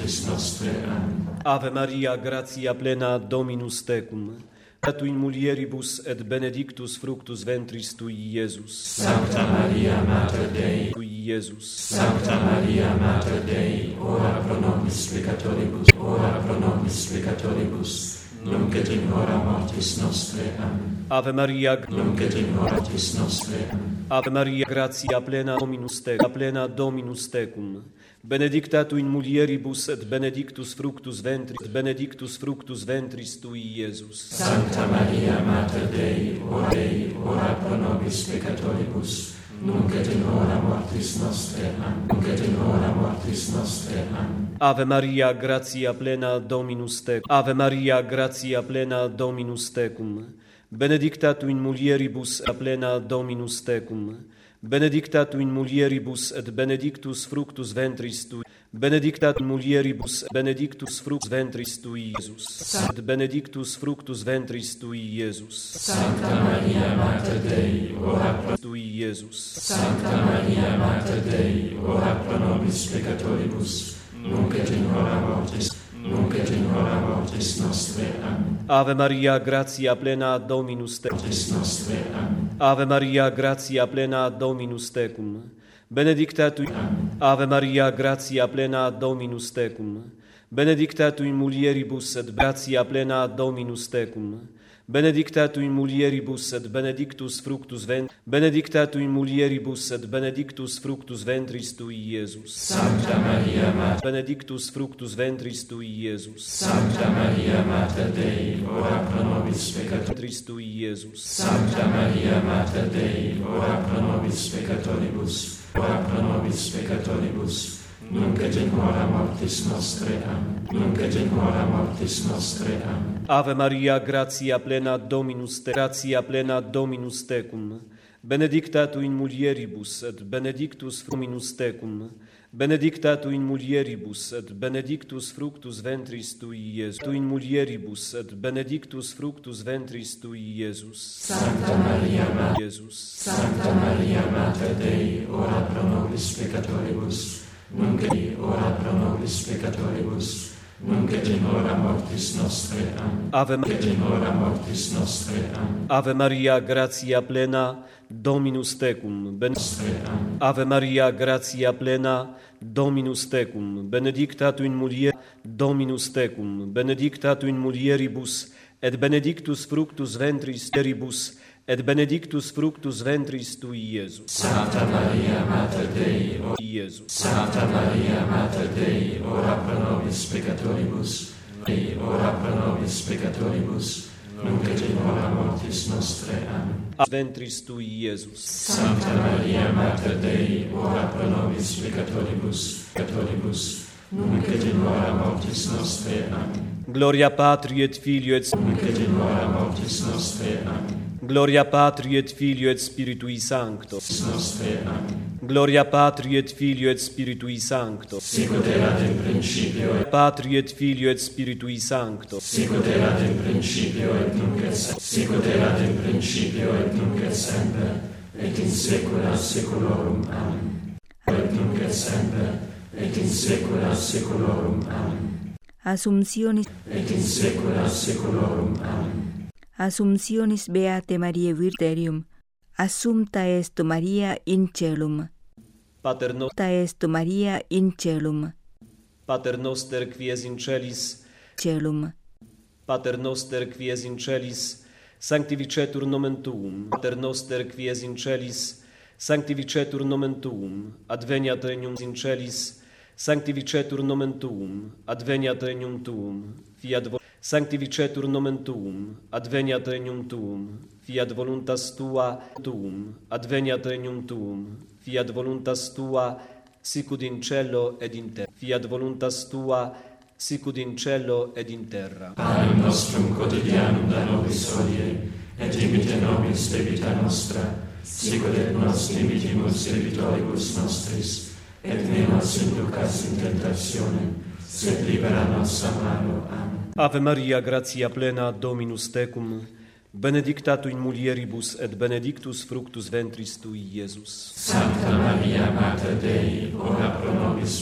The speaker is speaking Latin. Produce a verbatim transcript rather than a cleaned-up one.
mortis nostre. Amen. Ave Maria, gratia plena, Dominus tecum, tu in mulieribus et benedictus fructus ventris tui, Iesus. Sancta Maria, Mater Dei, Tui, Iesus. Sancta Maria, Mater Dei, ora pro nobis peccatoribus, ora pro nobis peccatoribus, nunc et in hora mortis nostre. Amen. Ave Maria, Nunc et in hora mortis nostre. Amen. Ave Maria, gratia plena, Dominus tecum, plena Dominus tecum, benedicta tu in mulieribus et benedictus fructus ventris, et benedictus fructus ventris tui, Iesus. Sancta Maria, Mater Dei, ora Dei, ora pro nobis peccatoribus, nunc et in hora mortis nostre. Amen. Nunc et in hora mortis nostre. Amen. Ave Maria, gratia plena, Dominus tecum. Ave Maria, gratia plena, Dominus tecum, benedicta tu in mulieribus et plena Dominus tecum, benedicta tu in mulieribus et benedictus fructus ventris tui, benedicta tu in mulieribus, benedictus fructus ventris tui, Iesus. Et benedictus fructus ventris tui, Iesus. Sancta Maria, Mater Dei, ora pro Tui, Iesus. Sancta Maria, Mater Dei, ora pro nobis peccatoribus, nunc et in hora mortis, nunc et in hora mortis nostre. Amen. Ave Maria, gratia plena, Dominus tecum. Mortis nostre. Amen. Ave Maria, gratia plena, Dominus tecum, benedicta tu. Amen. Ave Maria, gratia plena, Dominus tecum, benedicta tu in mulieribus et gratia plena, Dominus tecum, benedicta tu in mulieribus et benedictus fructus ventris, benedicta tu in mulieribus et benedictus fructus ventris tui, Iesus. Sancta Maria, Mater, Benedictus fructus ventris tui, Iesus. Sancta Maria, Mater Dei, ora pro nobis peccatoribus. Ventris tui, Iesus. Sancta Maria, Mater Dei, ora pro nobis peccatoribus, ora pro nobis peccatoribus, nunc et in hora mortis nostre. Amen. Nunc et in hora mortis nostre. Amen. Ave Maria, gratia plena, Dominus tecum, gratia plena, Dominus tecum, benedicta tu in mulieribus et benedictus fruminus tecum, benedicta tu in mulieribus et benedictus fructus ventris tui, Iesus. Tu in mulieribus et benedictus fructus ventris tui, Iesus. Sancta Maria, Mater, Iesus. Sancta Maria, Mater Dei, ora pro nobis peccatoribus, nunc et ora pro nobis peccatoribus, nunc et in hora mortis nostre. Amen. Ave, Nunc et in hora mortis nostre. Amen. Ave Maria, gratia plena, Dominus tecum, ben... Nostre. Amen. Ave Maria, gratia plena, Dominus tecum, benedicta tu in mulier, Dominus tecum, benedicta tu in mulieribus, et benedictus fructus ventris teribus, et benedictus fructus ventris tui, Iesus. Sancta Maria, Mater Dei, ora Iesus. Sancta Maria, Mater Dei, ora pro nobis peccatoribus, Dei, ora pro nobis peccatoribus, nunc et in hora mortis nostre. Amen. Ventris tui, Iesus. Sancta Maria, Mater Dei, ora pro nobis peccatoribus, peccatoribus, nunc et in hora mortis nostre. Amen. Gloria Patri et Filio et Nunc et in hora mortis nostre. Amen. Gloria Patri et Filio et Spiritui Sancto. Nostre. Amen. Gloria Patri et Filio et Spiritui Sancto. Sicut erat in principio et Patri et Filio et Spiritui Sancto. Sicut erat in principio et nunc et semper. Sicut erat in principio et nunc et semper, et in saecula saeculorum. Amen. Et nunc et semper, et in saecula saeculorum. Amen. Assumptionis, Et in saecula saeculorum. Amen. Assumptionis Beate Mariae Virterium, Assumpta est Maria in celum. Pater no, Assumpta est Maria in celum. Pater noster qui es in celis, Celum. Pater noster qui es in celis, sanctificetur nomen tuum. Pater noster qui es in celis, sanctificetur nomen tuum. Adveniat regnum in celis, sanctificetur nomen tuum. Adveniat regnum tuum. Fiat vol Sanctificetur nomen tuum, adveniat regnum tuum, fiat voluntas tua tuum, adveniat regnum tuum, fiat voluntas tua, sicut in cielo ed in terra. Fiat voluntas tua, sicut in cielo ed in terra. Panem nostrum quotidianum da nobis hodie, et dimite nobis debita nostra, sicut et nos dimitimus debitoribus nostris, et ne nos inducas in tentationem, sed libera nos a malo. Amen. Ave Maria, gratia plena, Dominus tecum, benedicta tu in mulieribus et benedictus fructus ventris tui, Iesus. Sancta Maria, Mater Dei, ora pro nobis